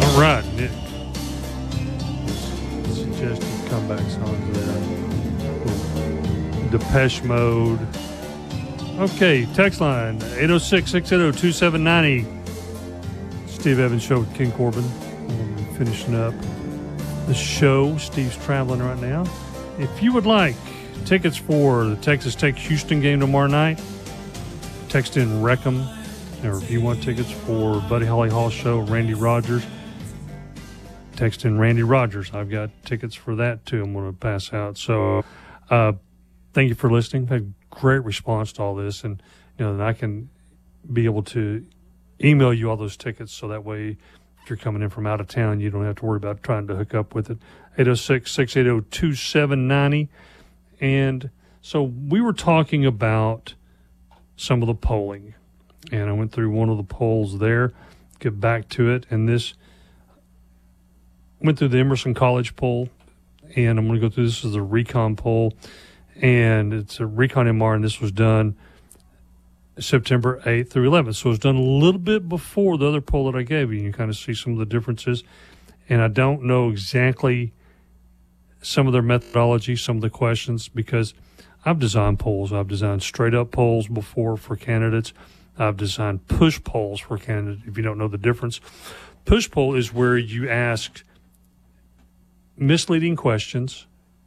All right, Nick. Suggested comeback songs there. Depeche Mode. Okay, text line 806-680-2790. Steve Evans Show with Ken Corbin. We're finishing up the show. Steve's traveling right now. If you would like tickets for the Texas Tech Houston game tomorrow night, text in Reckham. Or if you want tickets for Buddy Holly Hall show, Randy Rogers, text in Randy Rogers. I've got tickets for that too. I'm going to pass out. So thank you for listening. I've had great response to all this, and then I can be able to email you all those tickets, so that way if you're coming in from out of town, you don't have to worry about trying to hook up with it. 806-680-2790. And so we were talking about some of the polling, and I went through one of the polls there, get back to it, and this went through the Emerson College poll, and I'm going to go through this as a recon poll, and it's a recon MR, and this was done September 8th through 11th. So it was done a little bit before the other poll that I gave you. You kind of see some of the differences, and I don't know exactly some of their methodology, some of the questions, because I've designed polls. I've designed straight-up polls before for candidates. I've designed push polls for candidates, if you don't know the difference. Push poll is where you ask misleading questions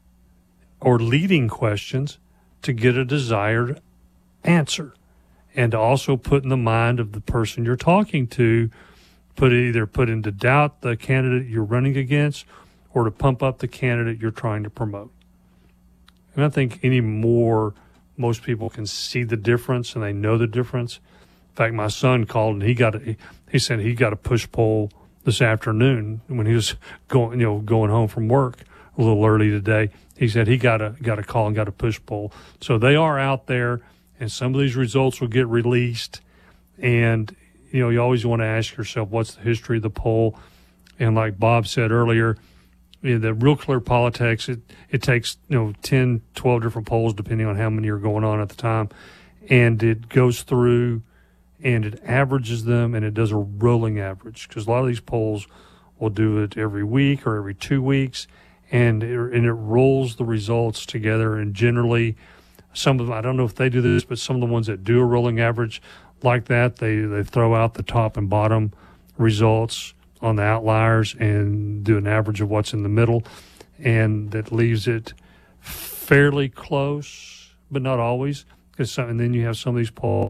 or leading questions to get a desired answer, and to also put in the mind of the person you're talking to, either put into doubt the candidate you're running against or to pump up the candidate you're trying to promote. And I think anymore, most people can see the difference and they know the difference. In fact, my son called and he said he got a push poll this afternoon when he was going home from work a little early today. He said he got a call and got a push poll. So they are out there, and some of these results will get released. And you always want to ask yourself, what's the history of the poll? And like Bob said earlier, the Real Clear Politics, it takes 10, 12 different polls depending on how many are going on at the time, and it goes through and it averages them, and it does a rolling average, because a lot of these polls will do it every week or every 2 weeks, and it rolls the results together. And generally, some of them, I don't know if they do this, but some of the ones that do a rolling average like that, they throw out the top and bottom results on the outliers and do an average of what's in the middle, and that leaves it fairly close, but not always. And then you have some of these polls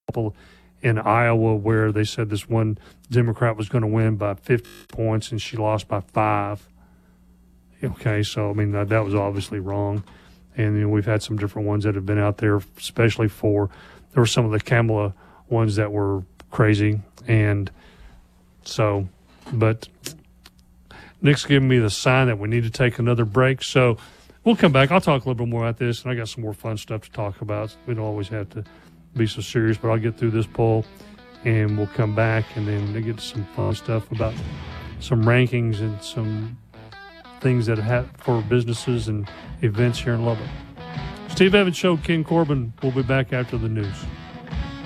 in Iowa where they said this one Democrat was going to win by 50 points and she lost by 5. Okay, so I mean that was obviously wrong. And we've had some different ones that have been out there, especially there were some of the Kamala ones that were crazy. And so, but Nick's giving me the sign that we need to take another break. So we'll come back. I'll talk a little bit more about this, and I got some more fun stuff to talk about. We don't always have to be so serious, but I'll get through this poll, and we'll come back, and then get to some fun stuff about some rankings and some things that have for businesses and events here in Lubbock. Steve Evans Show, Ken Corbin. We'll be back after the news.